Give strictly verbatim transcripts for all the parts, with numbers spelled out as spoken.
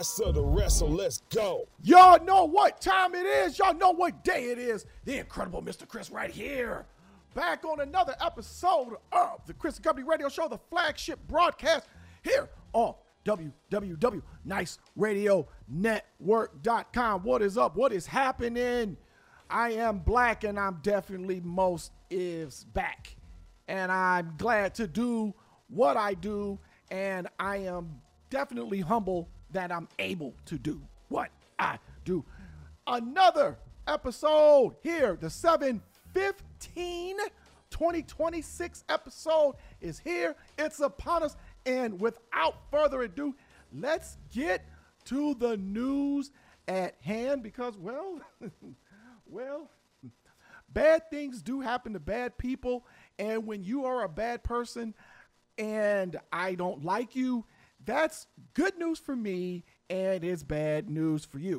best of the rest, so let's go. Y'all know what time it is. Y'all know what day it is. The incredible Mister Chris right here. Back on another episode of the Chris and Company Radio Show, the flagship broadcast here on w w w dot nice radio network dot com. What is up? What is happening? I am black and I'm definitely most is back. And I'm glad to do what I do. And I am definitely humble that I'm able to do what I do. Another episode here, the seven fifteen twenty twenty-six episode is here. It's upon us. And without further ado, let's get to the news at hand because, well, well, bad things do happen to bad people. And when you are a bad person and I don't like you, that's good news for me and it's bad news for you.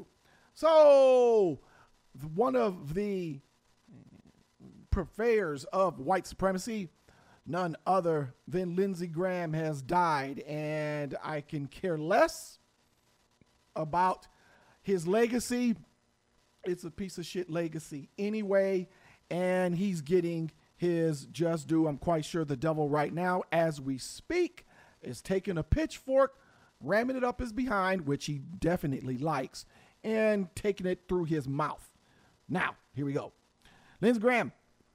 So one of the purveyors of white supremacy, none other than Lindsey Graham, has died, and I can care less about his legacy. It's a piece of shit legacy anyway, and he's getting his just due. I'm quite sure the devil right now, as we speak, is taking a pitchfork, ramming it up his behind, which he definitely likes, and taking it through his mouth. Now, here we go. Lindsey Graham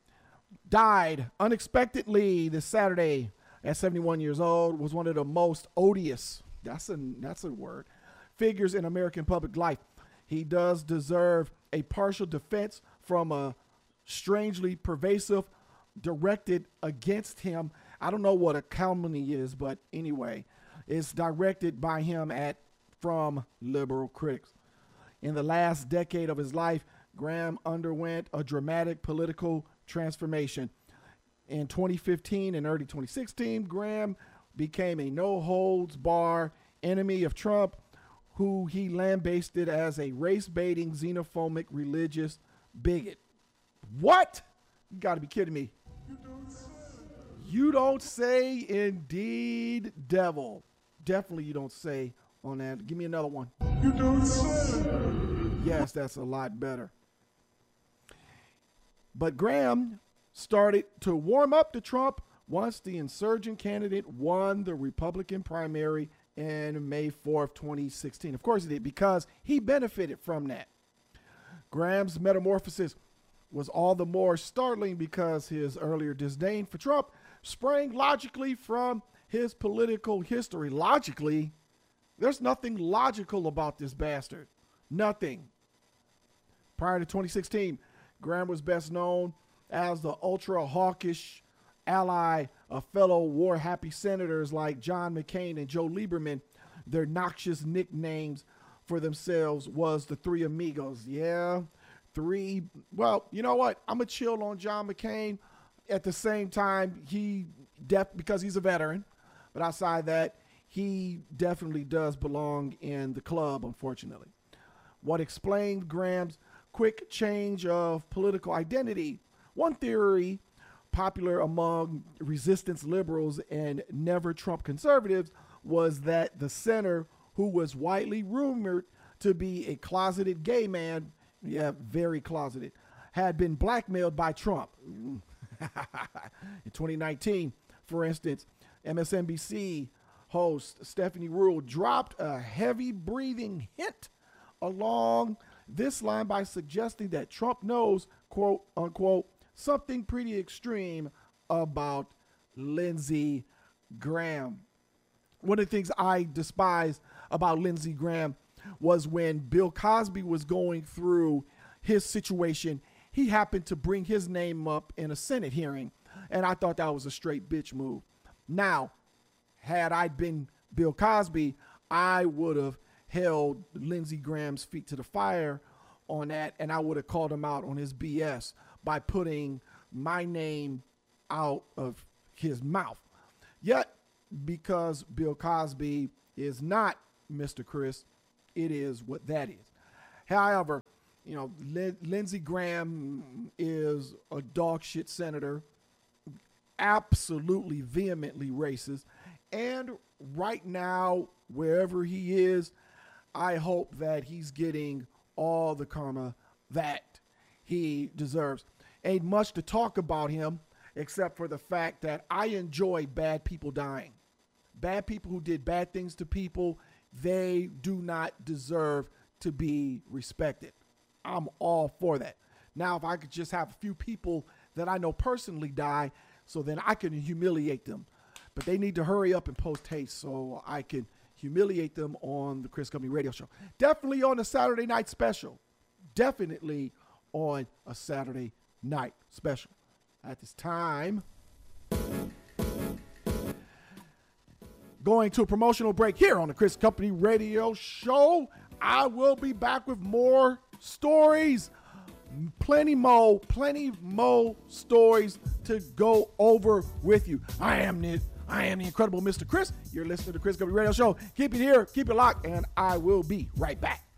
died unexpectedly this Saturday at seventy-one years old, was one of the most odious, that's a, that's a word, figures in American public life. He does deserve a partial defense from a strangely pervasive directed against him. I don't know what a calumny is, but anyway, it's directed by him at from liberal critics. In the last decade of his life, Graham underwent a dramatic political transformation. In twenty fifteen and early twenty sixteen, Graham became a no-holds-bar enemy of Trump, who he lambasted as a race-baiting, xenophobic, religious bigot. What? You got to be kidding me. You don't say, indeed, devil. Definitely you don't say on that. Give me another one. You don't say. Yes, that's a lot better. But Graham started to warm up to Trump once the insurgent candidate won the Republican primary in May fourth, twenty sixteen. Of course he did, because he benefited from that. Graham's metamorphosis was all the more startling because his earlier disdain for Trump sprang logically from his political history. Logically, there's nothing logical about this bastard. Nothing. Prior to twenty sixteen, Graham was best known as the ultra-hawkish ally of fellow war-happy senators like John McCain and Joe Lieberman. Their noxious nicknames for themselves was the Three Amigos. Yeah, three. Well, you know what? I'm going to chill on John McCain. At the same time, he def because he's a veteran. But outside that, he definitely does belong in the club, unfortunately. What explained Graham's quick change of political identity? One theory popular among resistance liberals and never Trump conservatives was that the senator, who was widely rumored to be a closeted gay man, yeah, very closeted, had been blackmailed by Trump. In twenty nineteen, for instance, M S N B C host Stephanie Ruhle dropped a heavy breathing hint along this line by suggesting that Trump knows, quote unquote, something pretty extreme about Lindsey Graham. One of the things I despise about Lindsey Graham was when Bill Cosby was going through his situation, he happened to bring his name up in a Senate hearing. And I thought that was a straight bitch move. Now, had I been Bill Cosby, I would have held Lindsey Graham's feet to the fire on that, and I would have called him out on his B S by putting my name out of his mouth. Yet, because Bill Cosby is not Mister Chris, it is what that is. However, you know, Lin- Lindsey Graham is a dog shit senator, absolutely vehemently racist, and right now, wherever he is, I hope that he's getting all the karma that he deserves. Ain't much to talk about him except for the fact that I enjoy bad people dying. Bad people who did bad things to people, they do not deserve to be respected. I'm all for that. Now, if I could just have a few people that I know personally die, so then I can humiliate them. But they need to hurry up and post haste so I can humiliate them on the Chris Company Radio Show. Definitely on a Saturday night special. Definitely on a Saturday night special. At this time, going to a promotional break here on the Chris Company Radio Show. I will be back with more stories. Plenty more, plenty more stories to go over with you. I am the, I am the incredible Mister Chris. You're listening to the Chris Company Radio Show. Keep it here, keep it locked, and I will be right back.